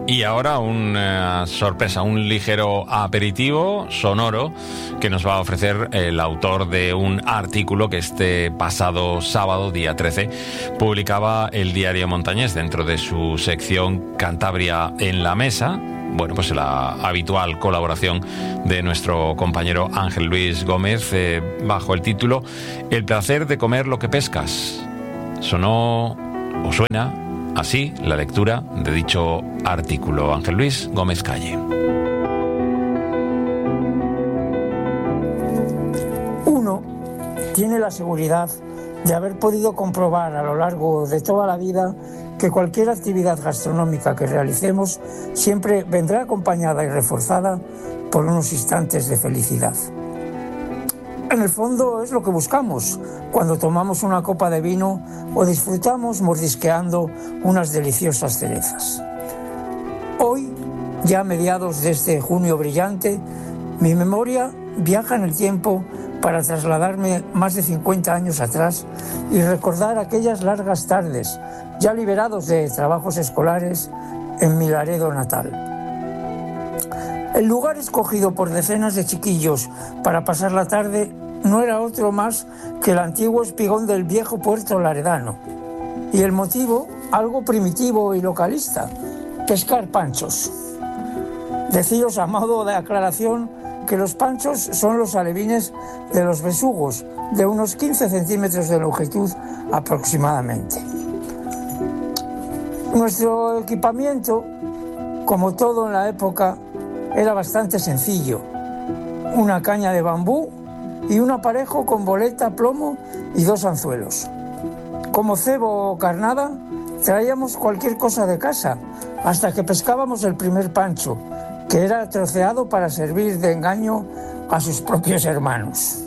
Y ahora una sorpresa, un ligero aperitivo sonoro que nos va a ofrecer el autor de un artículo que este pasado sábado, día 13, publicaba el Diario Montañés dentro de su sección Cantabria en la Mesa. Bueno, pues la habitual colaboración de nuestro compañero Ángel Luis Gómez bajo el título El placer de comer lo que pescas. Sonó o suena así la lectura de dicho artículo. Ángel Luis Gómez Calle. Uno tiene la seguridad de haber podido comprobar a lo largo de toda la vida que cualquier actividad gastronómica que realicemos siempre vendrá acompañada y reforzada por unos instantes de felicidad. En el fondo es lo que buscamos cuando tomamos una copa de vino o disfrutamos mordisqueando unas deliciosas cerezas. Hoy, ya a mediados de este junio brillante, mi memoria viaja en el tiempo para trasladarme más de 50 años atrás y recordar aquellas largas tardes, ya liberados de trabajos escolares, en mi Laredo natal. El lugar escogido por decenas de chiquillos para pasar la tarde no era otro más que el antiguo espigón del viejo puerto laredano. Y el motivo, algo primitivo y localista: pescar panchos. Deciros a modo de aclaración que los panchos son los alevines de los besugos, de unos 15 centímetros de longitud aproximadamente. Nuestro equipamiento, como todo en la época, era bastante sencillo: una caña de bambú y un aparejo con boleta, plomo y 2 anzuelos. Como cebo o carnada, traíamos cualquier cosa de casa, hasta que pescábamos el primer pancho, que era troceado para servir de engaño a sus propios hermanos.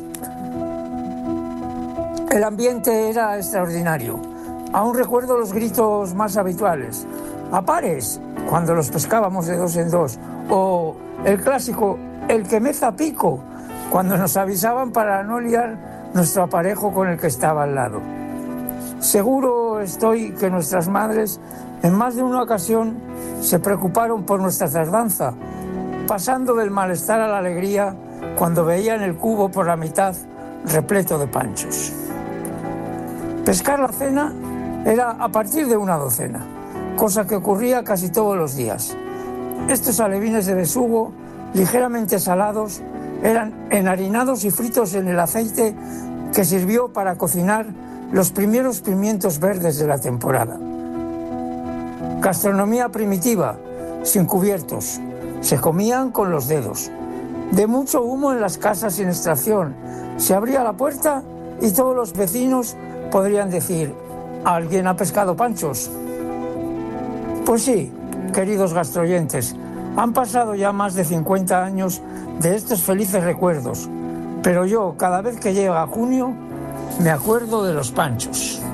El ambiente era extraordinario. Aún recuerdo los gritos más habituales: ¡a pares!, cuando los pescábamos de 2 en 2, o el clásico «el que meza pico», cuando nos avisaban para no liar nuestro aparejo con el que estaba al lado. Seguro estoy que nuestras madres en más de una ocasión se preocuparon por nuestra tardanza, pasando del malestar a la alegría cuando veían el cubo por la mitad repleto de panchos. Pescar la cena era a partir de una docena, cosa que ocurría casi todos los días. Estos alevines de besugo, ligeramente salados, eran enharinados y fritos en el aceite que sirvió para cocinar los primeros pimientos verdes de la temporada. Gastronomía primitiva, sin cubiertos, se comían con los dedos. De mucho humo en las casas sin extracción, se abría la puerta y todos los vecinos podrían decir: ¿alguien ha pescado panchos? Pues sí, queridos gastroyentes, han pasado ya más de 50 años de estos felices recuerdos, pero yo, cada vez que llega junio, me acuerdo de los panchos.